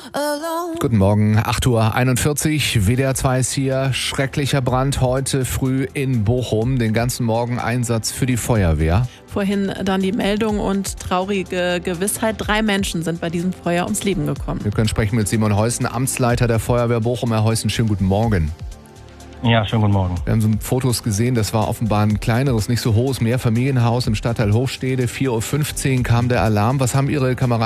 Guten Morgen, 8:41 Uhr, WDR 2 ist hier. Schrecklicher Brand heute früh in Bochum. Den ganzen Morgen Einsatz für die Feuerwehr. Vorhin dann die Meldung und traurige Gewissheit. 3 Menschen sind bei diesem Feuer ums Leben gekommen. Wir können sprechen mit Simon Heusen, Amtsleiter der Feuerwehr Bochum. Herr Heusen, schönen guten Morgen. Ja, schönen guten Morgen. Wir haben so Fotos gesehen, das war offenbar ein kleineres, nicht so hohes Mehrfamilienhaus im Stadtteil Hochstede. 4:15 Uhr kam der Alarm. Was haben Ihre Kameraden